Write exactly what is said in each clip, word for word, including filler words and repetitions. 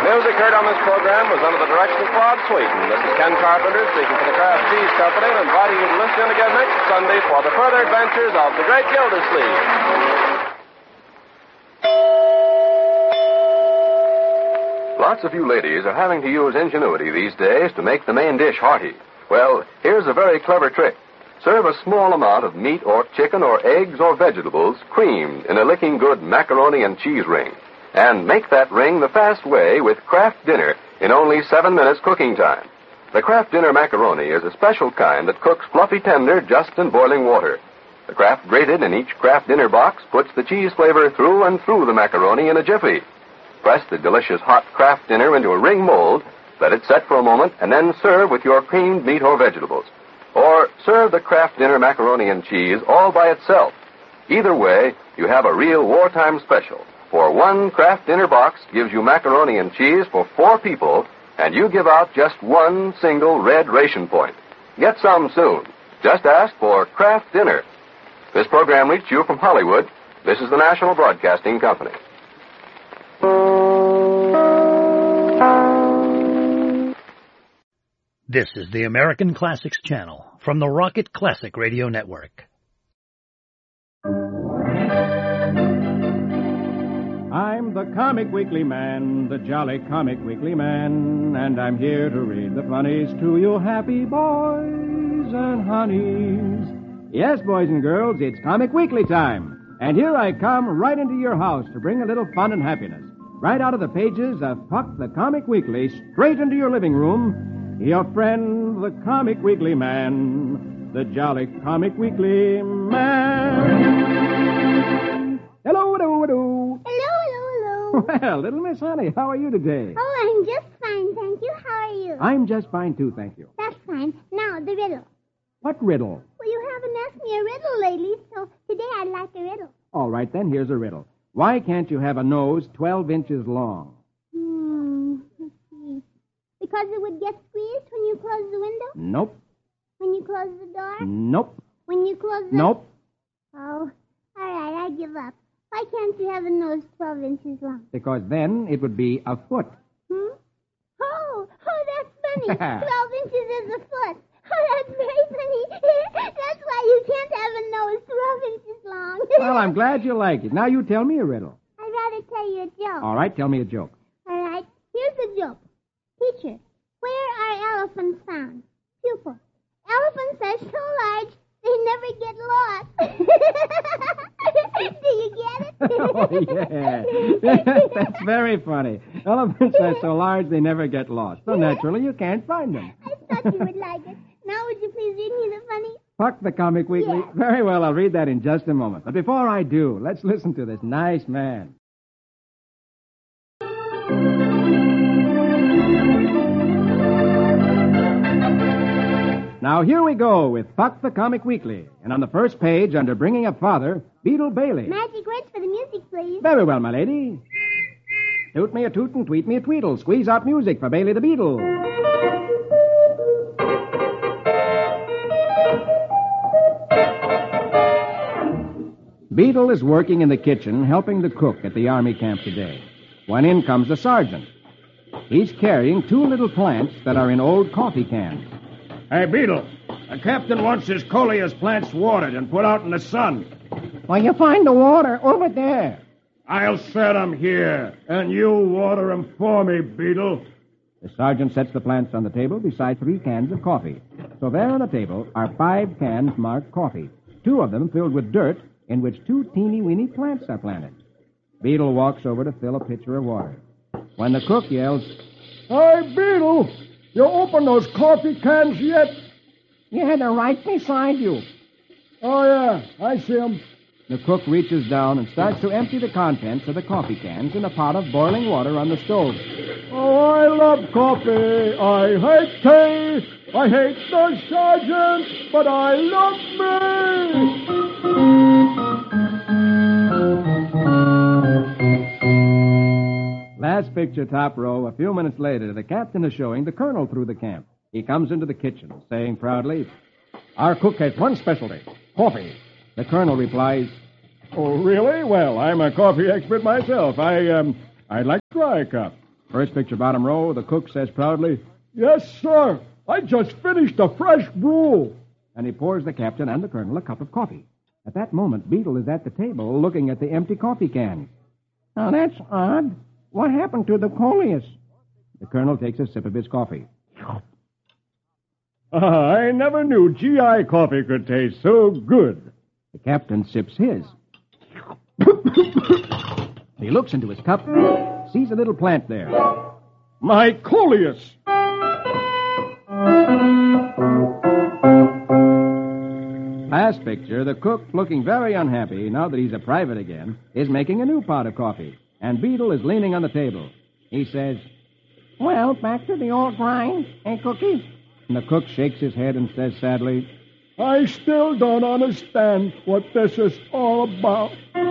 Music heard on this program was under the direction of Claude Sweeten. This is Ken Carpenter speaking for the Kraft Cheese Company and inviting you to listen in again next Sunday for the further adventures of the Great Gildersleeve. Lots of you ladies are having to use ingenuity these days to make the main dish hearty. Well, here's a very clever trick. Serve a small amount of meat or chicken or eggs or vegetables creamed in a licking good macaroni and cheese ring. And make that ring the fast way with Kraft Dinner in only seven minutes cooking time. The Kraft Dinner macaroni is a special kind that cooks fluffy tender just in boiling water. The Kraft grated in each Kraft Dinner box puts the cheese flavor through and through the macaroni in a jiffy. Press the delicious hot Kraft Dinner into a ring mold, let it set for a moment, and then serve with your creamed meat or vegetables. Or serve the Kraft Dinner macaroni and cheese all by itself. Either way, you have a real wartime special. For one Kraft Dinner box gives you macaroni and cheese for four people, and you give out just one single red ration point. Get some soon. Just ask for Kraft Dinner. This program reached you from Hollywood. This is the National Broadcasting Company. This is the American Classics Channel from the Rocket Classic Radio Network. I'm the Comic Weekly Man, the jolly Comic Weekly Man, and I'm here to read the funnies to you happy boys and honeys. Yes, boys and girls, it's Comic Weekly time, and here I come right into your house to bring a little fun and happiness. Right out of the pages of Puck the Comic Weekly, straight into your living room, your friend, the Comic Weekly Man, the jolly Comic Weekly Man. Hello, hello, hello. Hello, hello, hello. Well, little Miss Honey, how are you today? Oh, I'm just fine, thank you. How are you? I'm just fine, too, thank you. That's fine. Now, the riddle. What riddle? Well, you haven't asked me a riddle lately, so today I'd like a riddle. All right, then, here's a riddle. Why can't you have a nose twelve inches long? Hmm, let's see. Because it would get squeezed when you close the window? Nope. When you close the door? Nope. When you close the... Nope. Oh, all right, I give up. Why can't you have a nose twelve inches long? Because then it would be a foot. Hmm? Oh, oh, that's funny. twelve inches is a foot. Oh, that's very funny. That's why you can't have a nose twelve inches long. Well, I'm glad you like it. Now you tell me a riddle. I'd rather tell you a joke. All right, tell me a joke. All right, here's the joke. Teacher, where are elephants found? Pupil, elephants are so large, they never get lost. Do you get it? Oh, yeah. That's very funny. Elephants are so large, they never get lost. So naturally, you can't find them. I thought you would like it. Now, would you please read me the funny? Puck the Comic Weekly? Yes. Very well, I'll read that in just a moment. But before I do, let's listen to this nice man. Now, here we go with Puck the Comic Weekly. And on the first page, under Bringing Up Father, Beetle Bailey. Magic words for the music, please. Very well, my lady. Toot me a toot and tweet me a tweedle. Squeeze out music for Bailey the Beetle. Beetle is working in the kitchen helping the cook at the army camp today. When in comes the sergeant. He's carrying two little plants that are in old coffee cans. Hey, Beetle, the captain wants his coleus plants watered and put out in the sun. Well, you find the water over there. I'll set 'em here, and you water 'em for me, Beetle. The sergeant sets the plants on the table beside three cans of coffee. So there on the table are five cans marked coffee, two of them filled with dirt in which two teeny-weeny plants are planted. Beetle walks over to fill a pitcher of water. When the cook yells, Hey, Beetle, you open those coffee cans yet? Yeah, they're right beside you. Oh, yeah, I see 'em. The cook reaches down and starts to empty the contents of the coffee cans in a pot of boiling water on the stove. Oh, I love coffee. I hate tea. I hate the sergeant, but I love me. Last picture, top row. A few minutes later, the captain is showing the colonel through the camp. He comes into the kitchen, saying proudly, Our cook has one specialty, coffee. The colonel replies, Oh, really? Well, I'm a coffee expert myself. I, um, I'd like to try a cup. First picture, bottom row, the cook says proudly, "Yes, sir. I just finished a fresh brew." And he pours the captain and the colonel a cup of coffee. At that moment, Beetle is at the table looking at the empty coffee cans. Now, that's odd. What happened to the Coleus? The colonel takes a sip of his coffee. Uh, I never knew G I coffee could taste so good. The captain sips his. He looks into his cup, sees a little plant there. My Coleus! Last picture, the cook, looking very unhappy now that he's a private again, is making a new pot of coffee, and Beetle is leaning on the table. He says, "Well, back to the old grind, eh, Cookie?" And the cook shakes his head and says sadly, "I still don't understand what this is all about."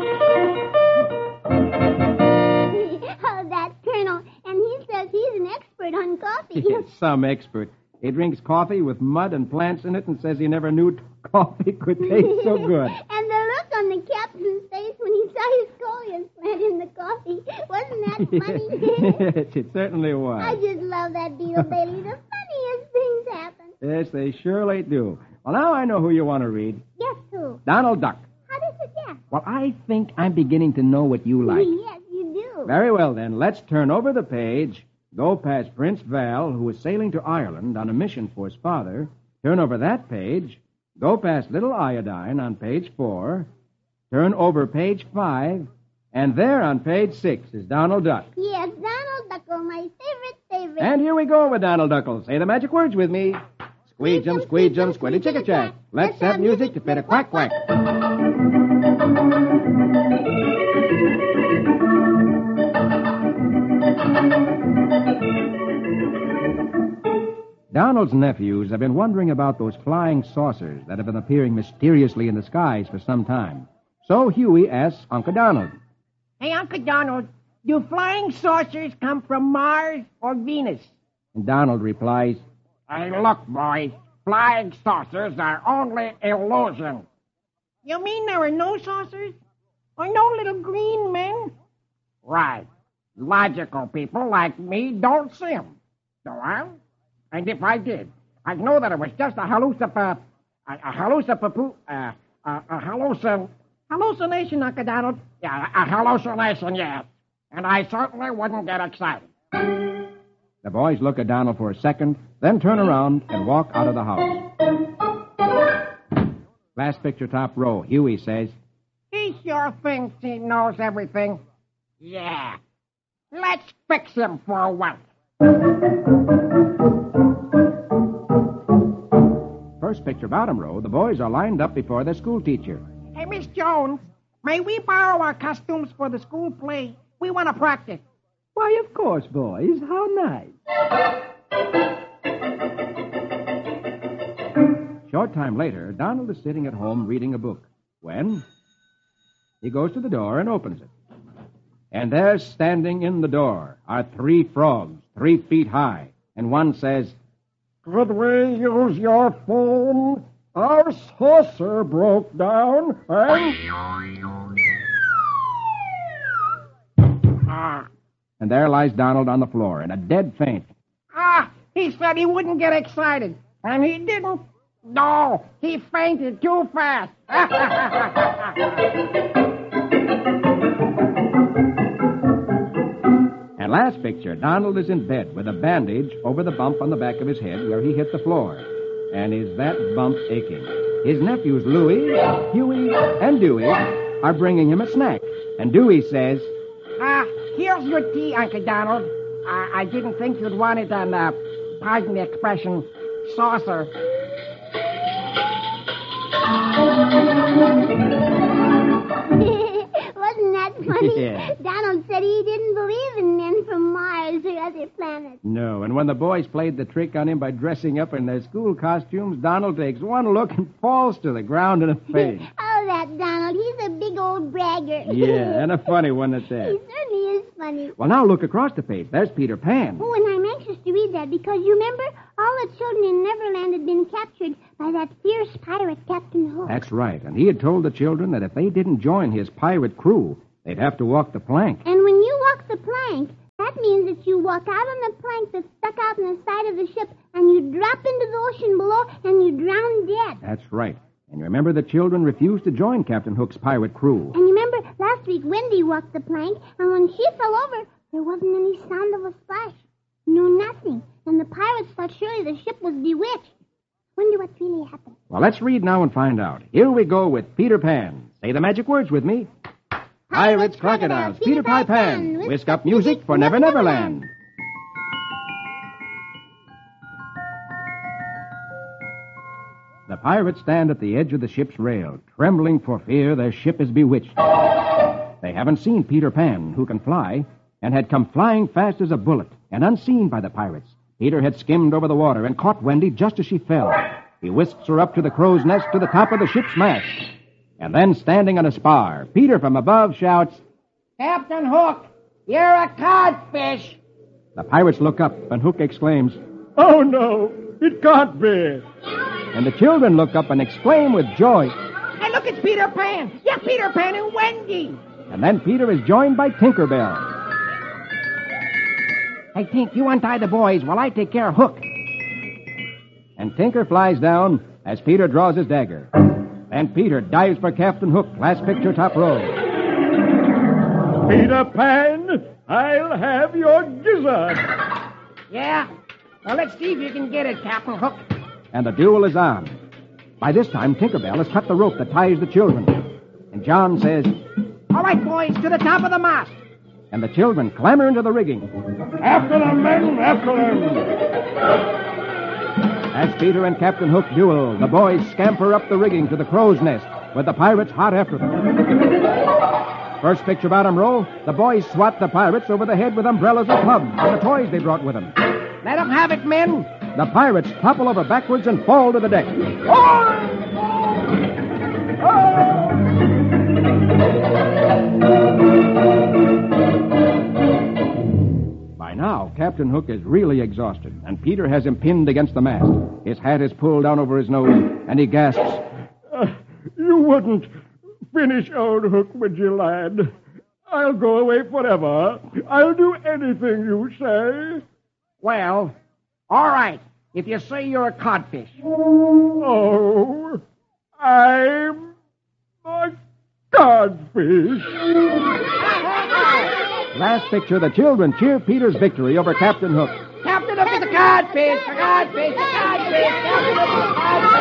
Oh, that Colonel. And he says he's an expert on coffee. Some expert. He drinks coffee with mud and plants in it and says he never knew coffee could taste so good. And the look on the captain's face when he saw his Coleus plant in the coffee. Wasn't that funny? Yes, it certainly was. I just love that Beetle Bailey. The funniest things happen. Yes, they surely do. Well, now I know who you want to read. Yes, who? Donald Duck. How did you guess? Well, I think I'm beginning to know what you like. Yes, you do. Very well, then. Let's turn over the page, go past Prince Val, who is sailing to Ireland on a mission for his father. Turn over that page, go past Little Iodine on page four, turn over page five, and there on page six is Donald Duck. Yes, Donald Duckle, my favorite, favorite. And here we go with Donald Duckle. Say the magic words with me. Squeeze 'em, squeeze 'em, squiddy chicka chack. Let's have music to fit a quack quack. Donald's nephews have been wondering about those flying saucers that have been appearing mysteriously in the skies for some time. So Huey asks Uncle Donald. Hey, Uncle Donald, do flying saucers come from Mars or Venus? And Donald replies, Hey, look, boys. Flying saucers are only illusions. You mean there are no saucers? Or no little green men? Right. Logical people like me don't see 'em. Do I? And if I did, I'd know that it was just a hallucip... Uh, a, a hallucip... Uh, a, a hallucin... Hallucination, Uncle Donald. Yeah, a hallucination, yes. And I certainly wouldn't get excited. The boys look at Donald for a second, then turn around and walk out of the house. Last picture, top row. Huey says, He sure thinks he knows everything. Yeah. Let's fix him for once. First picture, bottom row, the boys are lined up before their school teacher. Hey, Miss Jones, may we borrow our costumes for the school play? We want to practice. Why, of course, boys. How nice. Short time later, Donald is sitting at home reading a book when he goes to the door and opens it. And there, standing in the door, are three frogs, three feet high. And one says, Could we use your phone? Our saucer broke down and... Ah. And there lies Donald on the floor in a dead faint. Ah, he said he wouldn't get excited. And he didn't. No, he fainted too fast. And last picture, Donald is in bed with a bandage over the bump on the back of his head where he hit the floor. And is that bump aching? His nephews Louie, Huey, and Dewey are bringing him a snack. And Dewey says, Ah, here's your tea, Uncle Donald. I, I didn't think you'd want it on, uh, pardon the expression, saucer. Wasn't that funny? Yeah. Donald said he didn't believe in men from Mars or other planets. No, and when the boys played the trick on him by dressing up in their school costumes, Donald takes one look and falls to the ground in a faint. Oh, that Donald. He's a big old bragger. Yeah, and a funny one at He that. certainly is funny. Well, now look across the page. There's Peter Pan. Oh, and I'm anxious to read that because you remember all the children in Neverland had been captured by that fierce pirate, Captain Hook. That's right, and he had told the children that if they didn't join his pirate crew, they'd have to walk the plank. And when you walk the plank, that That means that you walk out on the plank that's stuck out on the side of the ship, and you drop into the ocean below, and you drown dead. That's right. And you remember the children refused to join Captain Hook's pirate crew. And you remember last week Wendy walked the plank, and when she fell over, there wasn't any sound of a splash. No, nothing. And the pirates thought surely the ship was bewitched. Wonder what really happened. Well, let's read now and find out. Here we go with Peter Pan. Say the magic words with me. Pirates, crocodiles, Peter Pie Pan. Whisk up music for Never Never Land. The pirates stand at the edge of the ship's rail, trembling for fear their ship is bewitched. They haven't seen Peter Pan, who can fly, and had come flying fast as a bullet, and unseen by the pirates. Peter had skimmed over the water and caught Wendy just as she fell. He whisks her up to the crow's nest to the top of the ship's mast. And then, standing on a spar, Peter from above shouts, Captain Hook, you're a codfish. The pirates look up, and Hook exclaims, Oh, no, it can't be. And the children look up and exclaim with joy. Hey, look, it's Peter Pan. Yeah, Peter Pan and Wendy. And then Peter is joined by Tinkerbell. Hey, Tink, you untie the boys while I take care of Hook. And Tinker flies down as Peter draws his dagger. Then Peter dives for Captain Hook, last picture, top row. Peter Pan, I'll have your gizzard. Yeah? Well, let's see if you can get it, Captain Hook. And the duel is on. By this time, Tinkerbell has cut the rope that ties the children. And John says, All right, boys, to the top of the mast. And the children clamber into the rigging. After them, men, after them. As Peter and Captain Hook duel, the boys scamper up the rigging to the crow's nest, with the pirates hot after them. First picture, bottom row, the boys swat the pirates over the head with umbrellas or clubs and the toys they brought with them. Let them have it, men. The pirates topple over backwards and fall to the deck. By now, Captain Hook is really exhausted, and Peter has him pinned against the mast. His hat is pulled down over his nose, and he gasps. Uh, you wouldn't finish old Hook, would you, lad? I'll go away forever. I'll do anything you say. Well, all right, if you say you're a codfish. Oh, I'm a codfish. Last picture, the children cheer Peter's victory over Captain Hook. Captain Hook is a codfish, a codfish, a codfish, Captain Hook is a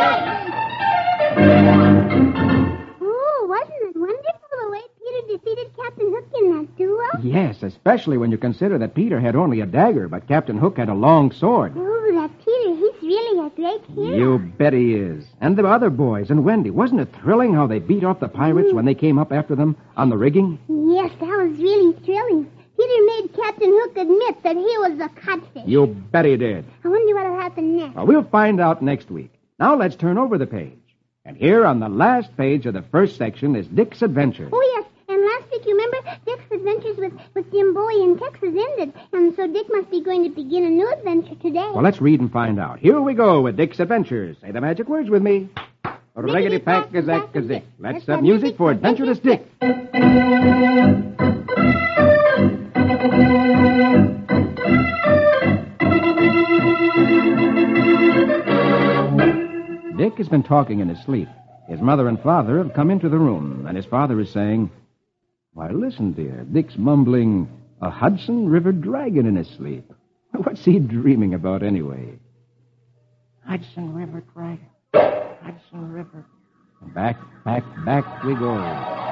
codfish. Oh, wasn't it wonderful the way Peter defeated Captain Hook in that duel? Yes, especially when you consider that Peter had only a dagger, but Captain Hook had a long sword. Oh, that Peter, he's really a great hero. You bet he is. And the other boys and Wendy. Wasn't it thrilling how they beat off the pirates mm. when they came up after them on the rigging? Yes, that was really thrilling. Peter made Captain Hook admit that he was a codfish. You bet he did. I wonder what'll happen next. Well, we'll find out next week. Now let's turn over the page. And here on the last page of the first section is Dick's Adventure. Oh, yes. And last week, you remember, Dick's adventures with, with Jim Bowie in Texas ended. And so Dick must be going to begin a new adventure today. Well, let's read and find out. Here we go with Dick's Adventures. Say the magic words with me. Riggedy pack a zack a zick. Let's have music for Adventurous Dick. Dick has been talking in his sleep. His mother and father have come into the room, and his father is saying, Why, listen, dear, Dick's mumbling, a Hudson River dragon in his sleep. What's he dreaming about anyway? Hudson River dragon. Hudson River. Back, back, back we go.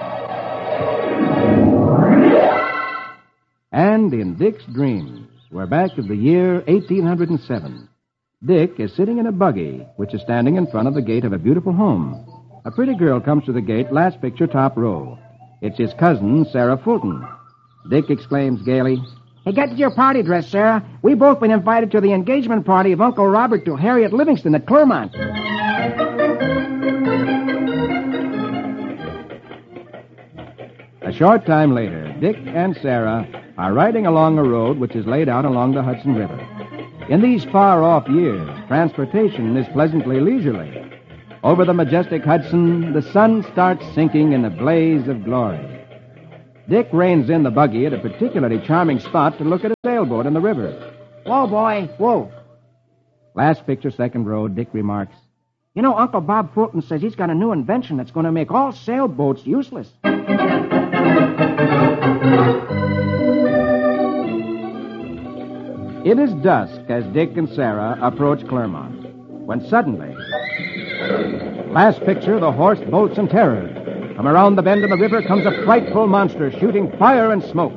And in Dick's dreams, we're back to the year eighteen oh seven. Dick is sitting in a buggy, which is standing in front of the gate of a beautiful home. A pretty girl comes to the gate, last picture, top row. It's his cousin, Sarah Fulton. Dick exclaims gaily, Hey, get to your party dress, Sarah. We've both been invited to the engagement party of Uncle Robert to Harriet Livingston at Clermont. A short time later, Dick and Sarah are riding along a road which is laid out along the Hudson River. In these far-off years, transportation is pleasantly leisurely. Over the majestic Hudson, the sun starts sinking in a blaze of glory. Dick reins in the buggy at a particularly charming spot to look at a sailboat in the river. Whoa, boy, whoa. Last picture, second row, Dick remarks, You know, Uncle Bob Fulton says he's got a new invention that's going to make all sailboats useless. It is dusk as Dick and Sarah approach Claremont, when suddenly... Last picture, the horse bolts in terror. From around the bend of the river comes a frightful monster shooting fire and smoke.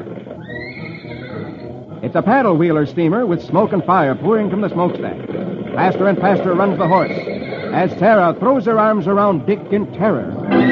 It's a paddle wheeler steamer with smoke and fire pouring from the smokestack. Faster and faster runs the horse, as Sarah throws her arms around Dick in terror.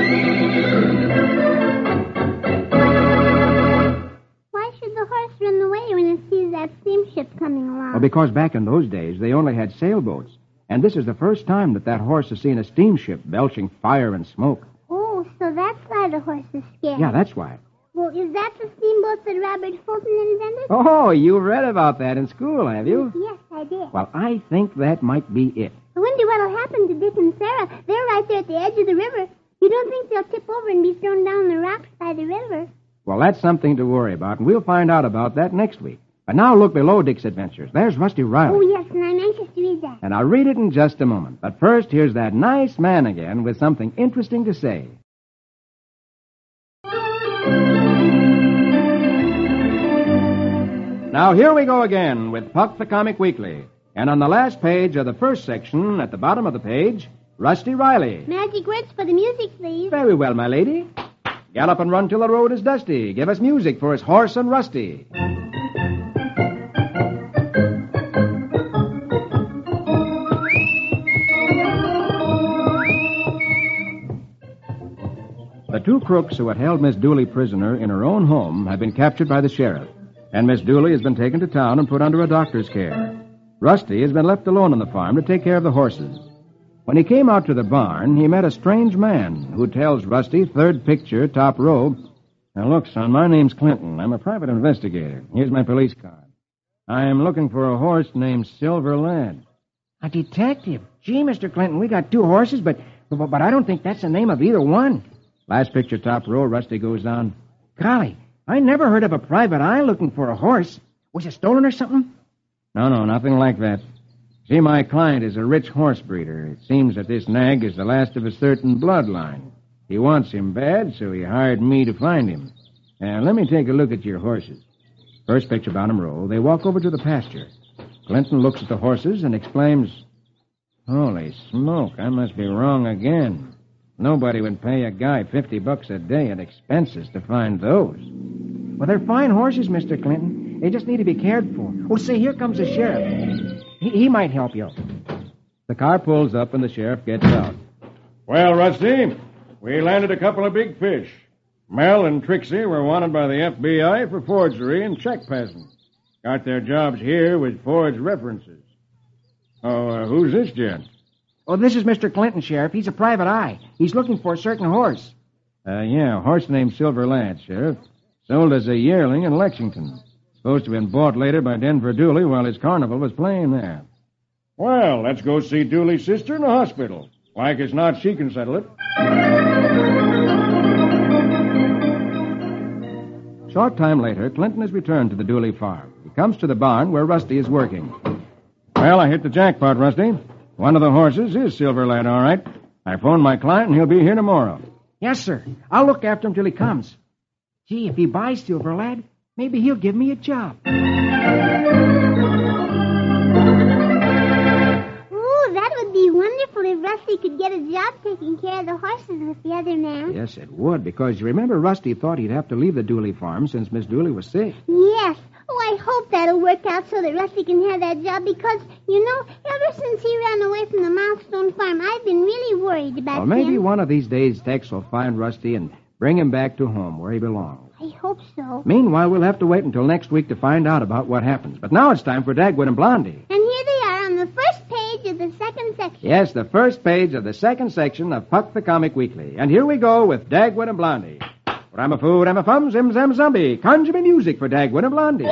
Why should the horse run away when it sees that steamship coming along? Well, because back in those days, they only had sailboats. And this is the first time that that horse has seen a steamship belching fire and smoke. Oh, so that's why the horse is scared. Yeah, that's why. Well, is that the steamboat that Robert Fulton invented? Oh, you read about that in school, have you? Yes, I did. Well, I think that might be it. I wonder what'll happen to Dick and Sarah. They're right there at the edge of the river. You don't think they'll tip over and be thrown down the rocks by the river? Well, that's something to worry about, and we'll find out about that next week. But now look below Dick's adventures. There's Rusty Riley. Oh, yes, and I'm anxious to read that. And I'll read it in just a moment. But first, here's that nice man again with something interesting to say. Now, here we go again with Puck the Comic Weekly. And on the last page of the first section, at the bottom of the page, Rusty Riley. Magic words for the music, please. Very well, my lady. Gallop and run till the road is dusty. Give us music for his horse and Rusty. The two crooks who had held Miss Dooley prisoner in her own home have been captured by the sheriff, and Miss Dooley has been taken to town and put under a doctor's care. Rusty has been left alone on the farm to take care of the horses. When he came out to the barn, he met a strange man who tells Rusty, third picture, top row, Now, look, son, my name's Clinton. I'm a private investigator. Here's my police card. I am looking for a horse named Silver Lad. A detective? Gee, Mister Clinton, we got two horses, but, but but I don't think that's the name of either one. Last picture, top row, Rusty goes on. Golly, I never heard of a private eye looking for a horse. Was it stolen or something? No, no, nothing like that. See, my client is a rich horse breeder. It seems that this nag is the last of a certain bloodline. He wants him bad, so he hired me to find him. Now, let me take a look at your horses. First picture, bottom row. They walk over to the pasture. Clinton looks at the horses and exclaims, Holy smoke, I must be wrong again. Nobody would pay a guy fifty bucks a day in expenses to find those. Well, they're fine horses, Mister Clinton. They just need to be cared for. Oh, say, here comes the sheriff. He, he might help you. The car pulls up and the sheriff gets out. Well, Rusty, we landed a couple of big fish. Mel and Trixie were wanted by the F B I for forgery and check passing. Got their jobs here with forged references. Oh, uh, who's this gent? Oh, this is Mister Clinton, Sheriff. He's a private eye. He's looking for a certain horse. Uh, yeah, a horse named Silver Lad, Sheriff. Sold as a yearling in Lexington. Supposed to have been bought later by Denver Dooley while his carnival was playing there. Well, let's go see Dooley's sister in the hospital. Like as not, she can settle it. Short time later, Clinton has returned to the Dooley farm. He comes to the barn where Rusty is working. Well, I hit the jackpot, Rusty. One of the horses is Silver Lad, all right. I phoned my client, and he'll be here tomorrow. Yes, sir. I'll look after him till he comes. Gee, if he buys Silver Lad, maybe he'll give me a job. Ooh, that would be wonderful if Rusty could get a job taking care of the horses with the other man. Yes, it would, because you remember Rusty thought he'd have to leave the Dooley farm since Miss Dooley was sick. Yes. Oh, I hope that'll work out so that Rusty can have that job because, you know, ever since he ran away from the Milestone farm, I've been really worried about well, maybe him. one of these days Tex will find Rusty and bring him back to home where he belongs. I hope so. Meanwhile, we'll have to wait until next week to find out about what happens. But now it's time for Dagwood and Blondie. And here they are on the first page of the second section. Yes, the first page of the second section of Puck the Comic Weekly. And here we go with Dagwood and Blondie. Ramafoo, Ramafum, Zim Zam Zombie. Conjure me music for Dagwood and Blondie.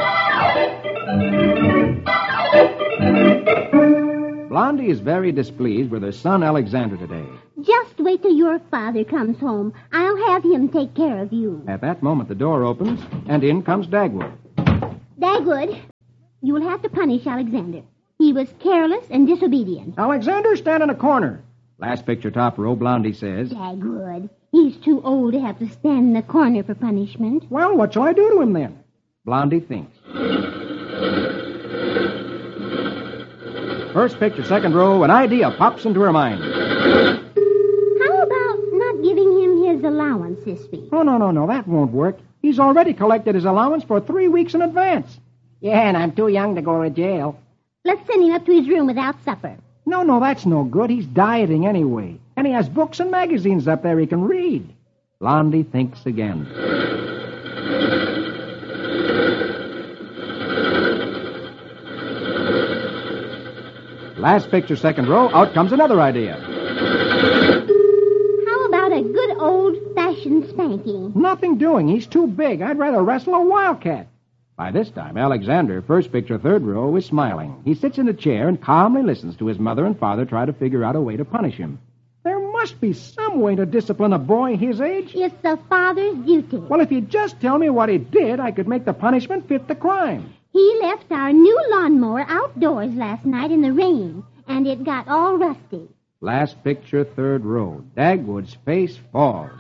Blondie is very displeased with her son Alexander today. Just wait till your father comes home. I'll have him take care of you. At that moment, the door opens, and in comes Dagwood. Dagwood, you will have to punish Alexander. He was careless and disobedient. Alexander, stand in a corner. Last picture, top row, Blondie says. Dagwood, he's too old to have to stand in the corner for punishment. Well, what shall I do to him then? Blondie thinks. First picture, second row, an idea pops into her mind. How about not giving him his allowance this week? Oh, no, no, no, that won't work. He's already collected his allowance for three weeks in advance. Yeah, and I'm too young to go to jail. Let's send him up to his room without supper. No, no, that's no good. He's dieting anyway. And he has books and magazines up there he can read. Blondie thinks again. Last picture, second row, out comes another idea. How about a good old-fashioned spanking? Nothing doing. He's too big. I'd rather wrestle a wildcat. By this time, Alexander, first picture, third row, is smiling. He sits in a chair and calmly listens to his mother and father try to figure out a way to punish him. There must be some way to discipline a boy his age. It's the father's duty. Well, if you'd just tell me what he did, I could make the punishment fit the crime. He left our new lawnmower outdoors last night in the rain, and it got all rusty. Last picture, third row. Dagwood's face falls.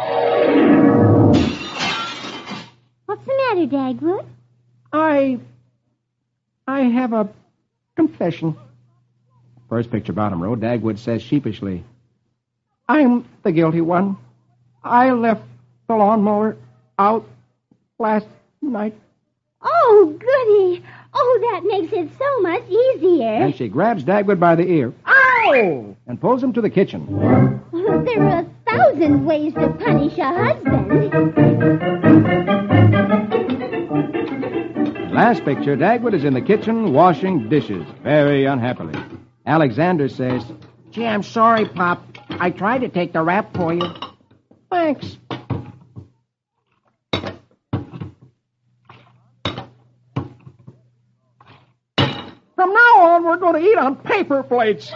What's the matter, Dagwood? I... I have a confession. First picture, bottom row. Dagwood says sheepishly, I'm the guilty one. I left the lawnmower out last night. Oh, goody. Oh, that makes it so much easier. And she grabs Dagwood by the ear. Ow! And pulls him to the kitchen. There are a thousand ways to punish a husband. Last picture, Dagwood is in the kitchen washing dishes, very unhappily. Alexander says, Gee, I'm sorry, Pop. I tried to take the rap for you. Thanks. From now on, we're going to eat on paper plates.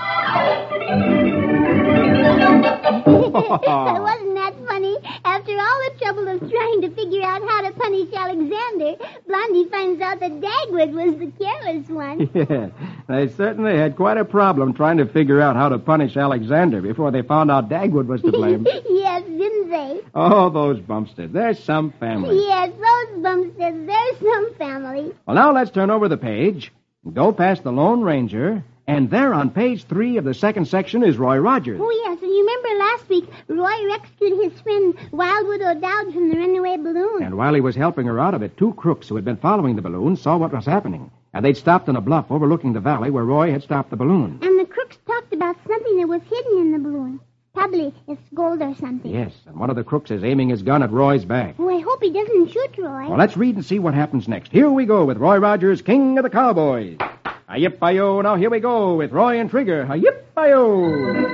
Wasn't that funny? After all the trouble of trying to figure out how to punish Alexander, Blondie finds out that Dagwood was the careless one. Yeah, they certainly had quite a problem trying to figure out how to punish Alexander before they found out Dagwood was to blame. Yes, didn't they? Oh, those Bumsteads. There's some family. Yes, those Bumsteads. There's some family. Well, now let's turn over the page and go past the Lone Ranger. And there on page three of the second section is Roy Rogers. Oh, yes, and you remember last week, Roy rescued his friend Wildwood O'Dowd from the runaway balloon. And while he was helping her out of it, two crooks who had been following the balloon saw what was happening. And they'd stopped on a bluff overlooking the valley where Roy had stopped the balloon. And the crooks talked about something that was hidden in the balloon. Probably it's gold or something. Yes, and one of the crooks is aiming his gun at Roy's back. Oh, I hope he doesn't shoot Roy. Well, let's read and see what happens next. Here we go with Roy Rogers, King of the Cowboys. Hi-yip-hi-yo, now here we go with Roy and Trigger. Hi-yip-hi-yo.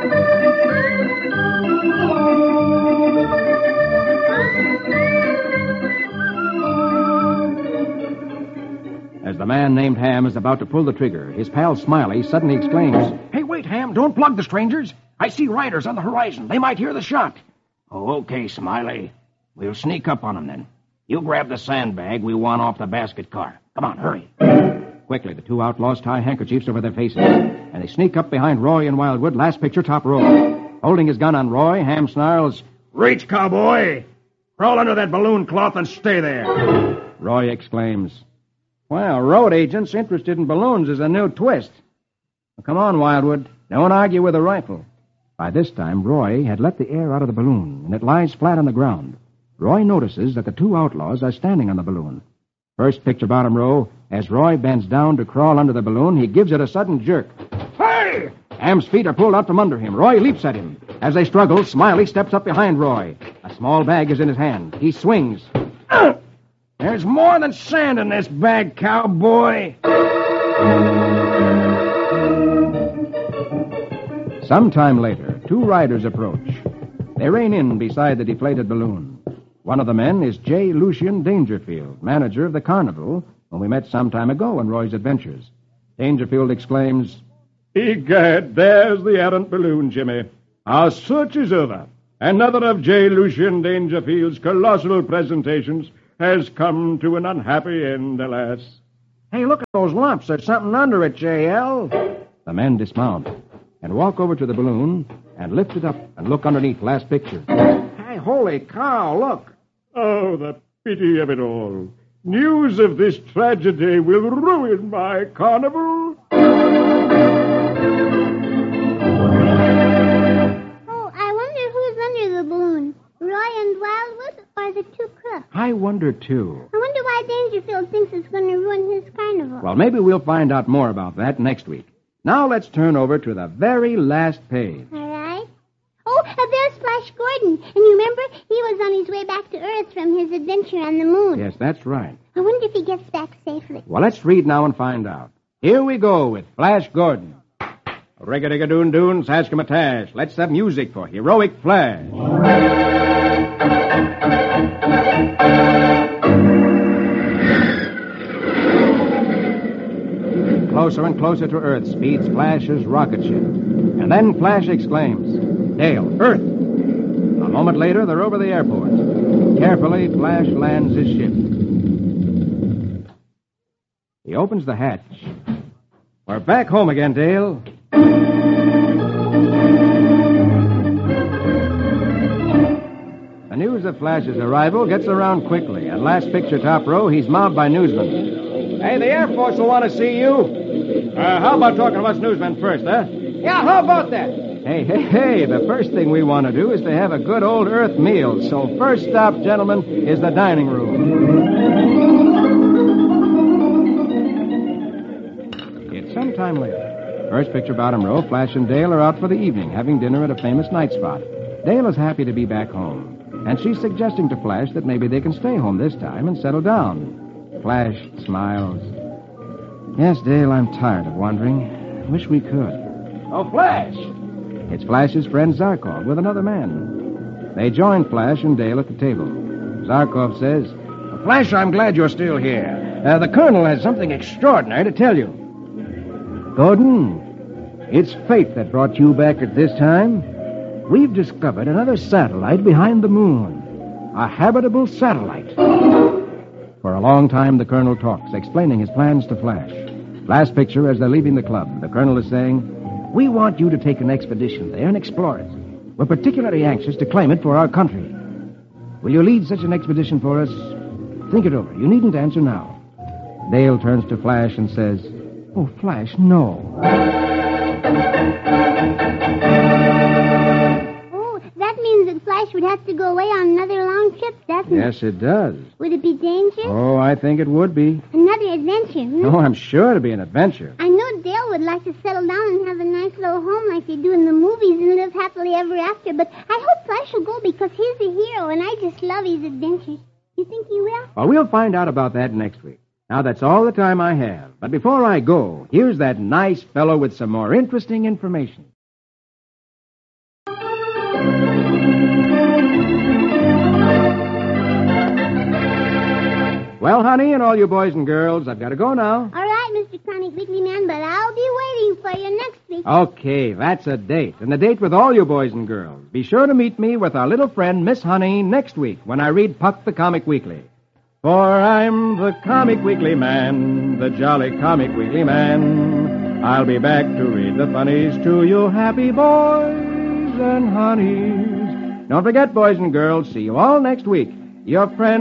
As the man named Ham is about to pull the trigger, his pal Smiley suddenly exclaims, Hey, wait, Ham, don't plug the strangers. I see riders on the horizon. They might hear the shot. Oh, okay, Smiley. We'll sneak up on them then. You grab the sandbag we want off the basket car. Come on, hurry. Quickly, the two outlaws tie handkerchiefs over their faces, and they sneak up behind Roy and Wildwood, last picture, top row. Holding his gun on Roy, Ham snarls, Reach, cowboy! Crawl under that balloon cloth and stay there. Roy exclaims, Well, road agents interested in balloons is a new twist. Well, come on, Wildwood. Don't argue with a rifle. By this time, Roy had let the air out of the balloon, and it lies flat on the ground. Roy notices that the two outlaws are standing on the balloon. First picture, bottom row. As Roy bends down to crawl under the balloon, he gives it a sudden jerk. Hey! Ham's feet are pulled out from under him. Roy leaps at him. As they struggle, Smiley steps up behind Roy. A small bag is in his hand. He swings. Uh, there's more than sand in this bag, cowboy. Sometime later, two riders approach. They rein in beside the deflated balloon. One of the men is J. Lucian Dangerfield, manager of the carnival, whom we met some time ago in Roy's adventures. Dangerfield exclaims, Egad, there's the errant balloon, Jimmy. Our search is over. Another of J. Lucian Dangerfield's colossal presentations has come to an unhappy end, alas. Hey, look at those lumps. There's something under it, J L. The men dismount and walk over to the balloon and lift it up and look underneath last picture. Hey, holy cow, look. Oh, the pity of it all. News of this tragedy will ruin my carnival. Oh, I wonder who's under the balloon. Roy and Wildwood or the two crooks? I wonder, too. I wonder why Dangerfield thinks it's going to ruin his carnival. Well, maybe we'll find out more about that next week. Now let's turn over to the very last page. All right. Oh, uh, there's Flash Gordon. And you remember, he was on his way back to Earth from his adventure on the moon. Yes, that's right. I wonder if he gets back safely. Well, let's read now and find out. Here we go with Flash Gordon. Rig-a-dig-a-doon-doon, saskimatash. Let's have music for Heroic Flash. Closer and closer to Earth speeds Flash's rocket ship. And then Flash exclaims, Dale, Earth! A moment later, they're over the airport. Carefully, Flash lands his ship. He opens the hatch. We're back home again, Dale. The news of Flash's arrival gets around quickly. At last picture top row, he's mobbed by newsmen. Hey, the Air Force will want to see you. Uh, how about talking to us newsmen first, huh? Yeah, how about that? Hey, hey, hey, the first thing we want to do is to have a good old Earth meal. So first stop, gentlemen, is the dining room. It's sometime later. First picture bottom row, Flash and Dale are out for the evening, having dinner at a famous night spot. Dale is happy to be back home, and she's suggesting to Flash that maybe they can stay home this time and settle down. Flash smiles. Yes, Dale, I'm tired of wandering. Wish we could. Oh, Flash! It's Flash's friend Zarkov with another man. They join Flash and Dale at the table. Zarkov says, Flash, I'm glad you're still here. Uh, the Colonel has something extraordinary to tell you. Gordon, it's fate that brought you back at this time. We've discovered another satellite behind the moon. A habitable satellite. For a long time, the Colonel talks, explaining his plans to Flash. Last picture, as they're leaving the club, the Colonel is saying, We want you to take an expedition there and explore it. We're particularly anxious to claim it for our country. Will you lead such an expedition for us? Think it over. You needn't answer now. Dale turns to Flash and says, Oh, Flash, no. Oh, that means that Flash would have to go away on another long trip, doesn't it? Yes, it does. Would it be dangerous? Oh, I think it would be. Another adventure, hmm? Oh, I'm sure it'd be an adventure. I know Dale would like to settle down and have a nice little home like they do in the movies and live happily ever after, but I hope Flash will go because he's a hero and I just love his adventures. You think he will? Well, we'll find out about that next week. Now, that's all the time I have. But before I go, here's that nice fellow with some more interesting information. Well, honey, and all you boys and girls, I've got to go now. All right, Mister Comic Weekly Man, but I'll be waiting for you next week. Okay, that's a date. And a date with all you boys and girls. Be sure to meet me with our little friend, Miss Honey, next week when I read Puck the Comic Weekly. For I'm the Comic Weekly Man, the jolly Comic Weekly Man. I'll be back to read the funnies to you happy boys and honeys. Don't forget, boys and girls, see you all next week. Your friend